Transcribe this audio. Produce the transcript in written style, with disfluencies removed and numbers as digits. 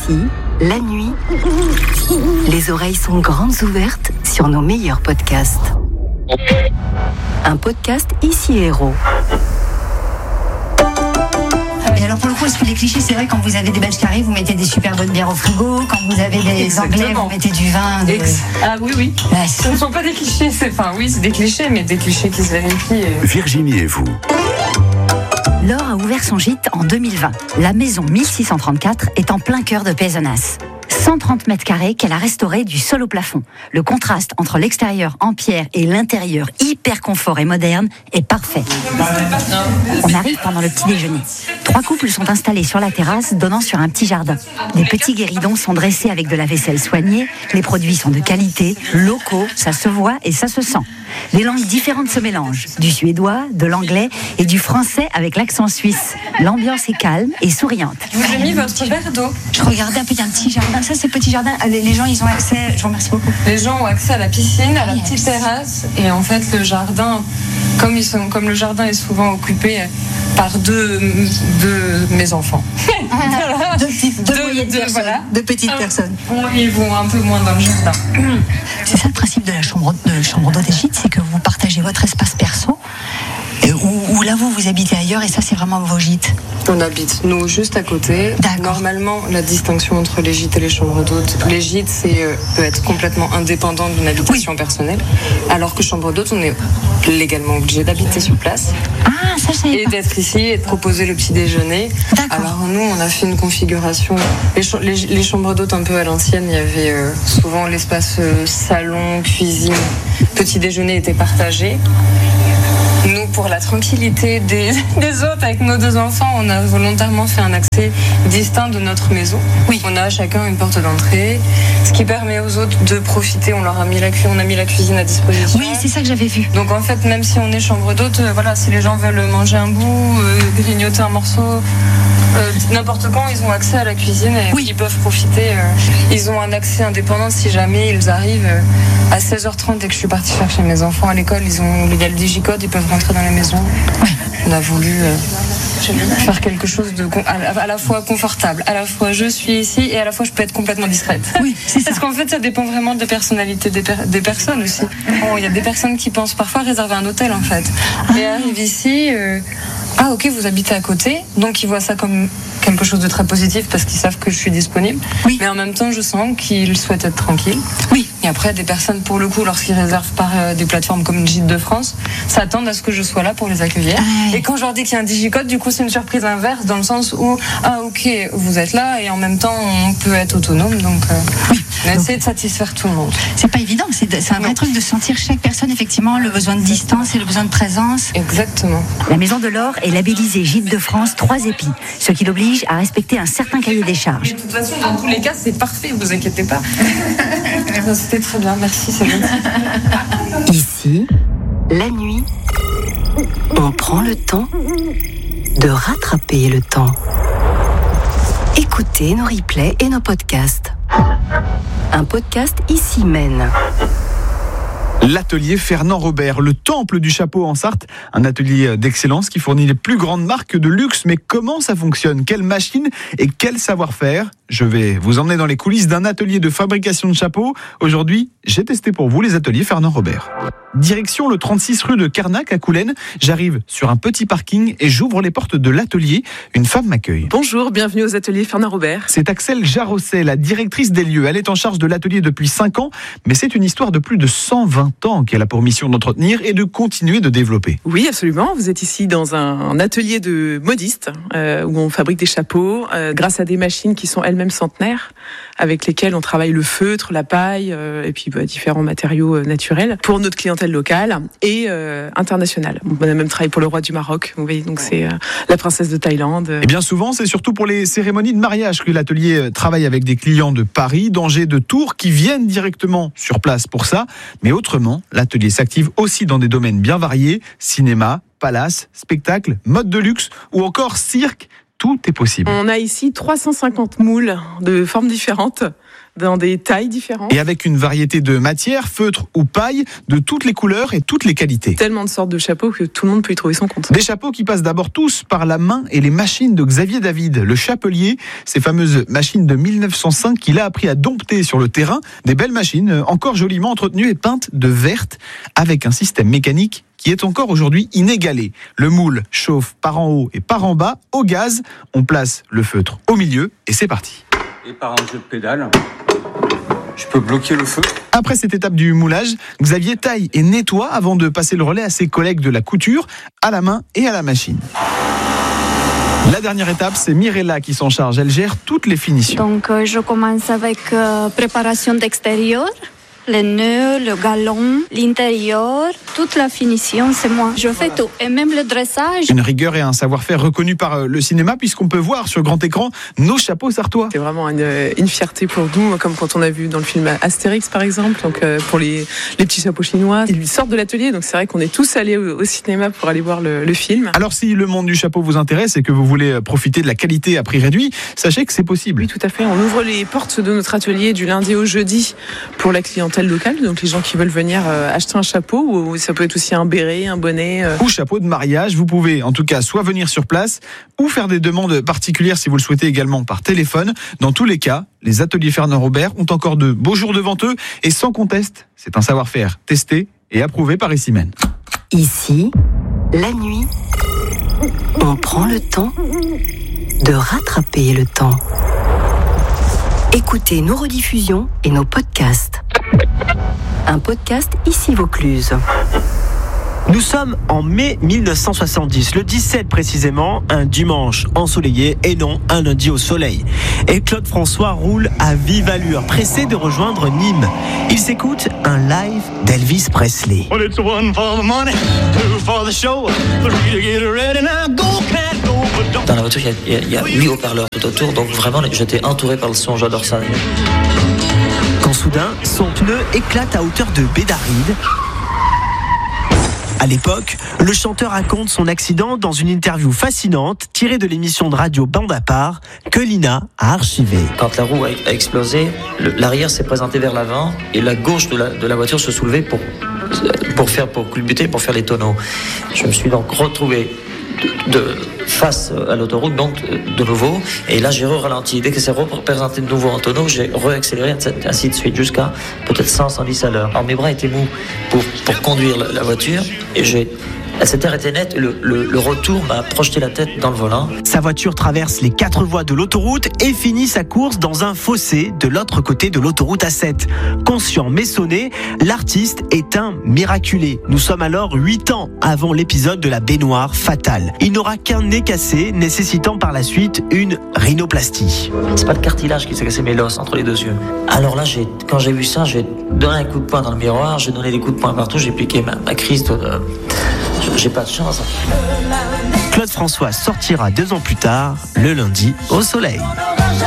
Ici, la nuit, les oreilles sont grandes ouvertes sur nos meilleurs podcasts. Un podcast Ici Héros. Et alors pour le coup, est-ce que les clichés, c'est vrai, quand vous avez des Belges qui arrivent, vous mettez des super bonnes bières au frigo, quand vous avez des Anglais, vous mettez du vin Ah oui. Ce ne sont pas des clichés, c'est des clichés, mais des clichés qui se vérifient. Virginie et vous. Laure a ouvert son gîte en 2020. La maison 1634 est en plein cœur de Pézenas. 130 mètres carrés qu'elle a restauré du sol au plafond. Le contraste entre l'extérieur en pierre et l'intérieur hyper confort et moderne est parfait. On arrive pendant le petit déjeuner. 3 couples sont installés sur la terrasse donnant sur un petit jardin. Des petits guéridons sont dressés avec de la vaisselle soignée. Les produits sont de qualité, locaux, ça se voit et ça se sent. Les langues différentes se mélangent. Du suédois, de l'anglais et du français avec l'accent suisse. L'ambiance est calme et souriante. Je vous ai mis votre verre d'eau. Je regardais un peu, il y a un petit jardin. Ça, c'est le petit jardin. Les gens, ils ont accès. Je vous remercie beaucoup. Les gens ont accès à la piscine, à la petite terrasse. Et en fait, le jardin, comme le jardin est souvent occupé par deux de mes enfants. Deux petites personnes. Ils vont un peu moins dans le jardin. C'est ça le principe de la chambre d'hôte et gîte, c'est que vous partagez votre espace perso. Ou là, vous habitez ailleurs et ça, c'est vraiment vos gîtes. On habite, nous, juste à côté. D'accord. Normalement, la distinction entre les gîtes et les chambres d'hôtes, les gîtes, peut être complètement indépendant d'une habitation personnelle, alors que chambre d'hôtes, on est légalement obligé d'habiter sur place. Ah, ça, je et d'être ici et de proposer le petit déjeuner. D'accord. Alors nous, on a fait une configuration. Les chambres d'hôtes un peu à l'ancienne, il y avait souvent l'espace salon, cuisine, petit déjeuner était partagé. Nous, pour la tranquillité des autres, avec nos 2 enfants, on a volontairement fait un accès distinct de notre maison. Oui. On a chacun une porte d'entrée, ce qui permet aux autres de profiter. On a mis la cuisine à disposition. Oui, c'est ça que j'avais vu. Donc en fait, même si on est chambre d'hôte, si les gens veulent manger un bout, grignoter un morceau, n'importe quand, ils ont accès à la cuisine et ils peuvent profiter. Ils ont un accès indépendant si jamais ils arrivent à 16h30 dès que je suis partie chercher mes enfants à l'école. Il y a le digicode, ils peuvent rentrer dans la maison. On a voulu faire quelque chose de à la fois confortable, à la fois je suis ici et à la fois je peux être complètement discrète. Oui, c'est ça. Parce qu'en fait, ça dépend vraiment des personnalités des personnes aussi. Bon, il y a des personnes qui pensent parfois réserver un hôtel en fait. Et arrivent ici, ok, vous habitez à côté, donc ils voient ça comme quelque chose de très positif parce qu'ils savent que je suis disponible. Oui. Mais en même temps, je sens qu'ils souhaitent être tranquilles. Oui. Et après, des personnes, pour le coup, lorsqu'ils réservent par des plateformes comme Gîte de France, s'attendent à ce que je sois là pour les accueillir. Et quand je leur dis qu'il y a un digicode, du coup, c'est une surprise inverse dans le sens où, ok, vous êtes là et en même temps, on peut être autonome. Donc, on essaie de satisfaire tout le monde. C'est pas évident, c'est un vrai truc de sentir chaque personne, effectivement, le besoin de distance et le besoin de présence. Exactement. La Maison de l'Or est labellisée Gîte de France 3 épis, ce qui l'oblige à respecter un certain cahier des charges. De toute façon, dans tous les cas, c'est parfait, vous inquiétez pas. C'était très bien, merci, c'est bon. Ici, la nuit, on prend le temps de rattraper le temps. Écoutez nos replays et nos podcasts. Un podcast Ici mène. L'atelier Fernand Robert, le temple du chapeau en Sarthe, un atelier d'excellence qui fournit les plus grandes marques de luxe. Mais comment ça fonctionne? Quelle machine et quel savoir-faire? Je vais vous emmener dans les coulisses d'un atelier de fabrication de chapeaux. Aujourd'hui, j'ai testé pour vous les ateliers Fernand Robert. Direction le 36 rue de Carnac à Coulennes. J'arrive sur un petit parking et j'ouvre les portes de l'atelier. Une femme m'accueille. Bonjour, bienvenue aux ateliers Fernand Robert. C'est Axel Jarosset, la directrice des lieux. Elle est en charge de l'atelier depuis 5 ans, mais c'est une histoire de plus de 120 ans qu'elle a pour mission d'entretenir et de continuer de développer. Oui, absolument. Vous êtes ici dans un atelier de modistes où on fabrique des chapeaux grâce à des machines qui sont elles-mêmes centenaires, avec lesquelles on travaille le feutre, la paille et puis différents matériaux naturels pour notre clientèle locale et internationale. On a même travaillé pour le roi du Maroc, vous voyez, donc c'est la princesse de Thaïlande. Et bien souvent, c'est surtout pour les cérémonies de mariage que l'atelier travaille avec des clients de Paris, d'Angers, de Tours qui viennent directement sur place pour ça. Mais autrement, l'atelier s'active aussi dans des domaines bien variés, cinéma, palace, spectacle, mode de luxe ou encore cirque. tout est possible. On a ici 350 moules de formes différentes, dans des tailles différentes. Et avec une variété de matières, feutre ou paille, de toutes les couleurs et toutes les qualités. Tellement de sortes de chapeaux que tout le monde peut y trouver son compte. Des chapeaux qui passent d'abord tous par la main et les machines de Xavier David, le chapelier, ces fameuses machines de 1905 qu'il a appris à dompter sur le terrain. Des belles machines, encore joliment entretenues et peintes de verte, avec un système mécanique qui est encore aujourd'hui inégalé. Le moule chauffe par en haut et par en bas, au gaz. On place le feutre au milieu et c'est parti. Et par un jeu de pédale, je peux bloquer le feu. Après cette étape du moulage, Xavier taille et nettoie avant de passer le relais à ses collègues de la couture, à la main et à la machine. La dernière étape, c'est Mirella qui s'en charge. Elle gère toutes les finitions. Donc, je commence avec préparation d'extérieur. Les nœuds, le galon, l'intérieur, toute la finition, c'est moi. Je fais tout, et même le dressage. Une rigueur et un savoir-faire reconnu par le cinéma, puisqu'on peut voir sur grand écran nos chapeaux sartois. C'est vraiment une fierté pour nous, comme quand on a vu dans le film Astérix par exemple, donc pour les petits chapeaux chinois. Ils sortent de l'atelier, donc c'est vrai qu'on est tous allés au cinéma pour aller voir le film. Alors si le monde du chapeau vous intéresse et que vous voulez profiter de la qualité à prix réduit, sachez que c'est possible. Oui, tout à fait. On ouvre les portes de notre atelier du lundi au jeudi pour la clientèle locale, donc les gens qui veulent venir acheter un chapeau, ou ça peut être aussi un béret, un bonnet. Ou chapeau de mariage. Vous pouvez en tout cas soit venir sur place ou faire des demandes particulières si vous le souhaitez également par téléphone. Dans tous les cas, les ateliers Fernand Robert ont encore de beaux jours devant eux et sans conteste, c'est un savoir-faire testé et approuvé par Issimène. Ici, la nuit, on prend le temps de rattraper le temps. Écoutez nos rediffusions et nos podcasts. Un podcast Ici Vaucluse. Nous sommes en mai 1970, le 17 précisément, un dimanche ensoleillé et non un lundi au soleil. Et Claude François roule à vive allure, pressé de rejoindre Nîmes. Il s'écoute un live d'Elvis Presley. Dans la voiture, il y a 8 haut-parleurs tout autour, donc vraiment j'étais entouré par le son, j'adore ça. Quand soudain, son pneu éclate à hauteur de Bédaride. À l'époque, le chanteur raconte son accident dans une interview fascinante tirée de l'émission de radio Bande à part que Lina a archivée. Quand la roue a explosé, l'arrière s'est présenté vers l'avant et la gauche de la voiture se soulevait pour culbuter, pour faire les tonneaux. Je me suis donc retrouvé de face à l'autoroute, donc de nouveau, et là j'ai ralenti. Dès que c'est représenté de nouveau en tonneau, j'ai réaccéléré, ainsi de suite, jusqu'à peut-être 110 à l'heure. Alors mes bras étaient mous pour conduire la voiture, et elle s'était arrêtée net, le retour m'a projeté la tête dans le volant. Sa voiture traverse les 4 voies de l'autoroute et finit sa course dans un fossé de l'autre côté de l'autoroute A7. Conscient mais sonné, l'artiste est un miraculé. Nous sommes alors 8 ans avant l'épisode de la baignoire fatale. Il n'aura qu'un nez cassé, nécessitant par la suite une rhinoplastie. C'est pas le cartilage qui s'est cassé, mais l'os entre les deux yeux. Alors là, quand j'ai vu ça, j'ai donné un coup de poing dans le miroir, j'ai donné des coups de poing partout, j'ai piqué ma crise de... J'ai pas de chance. Claude François sortira 2 ans plus tard, le lundi, au soleil.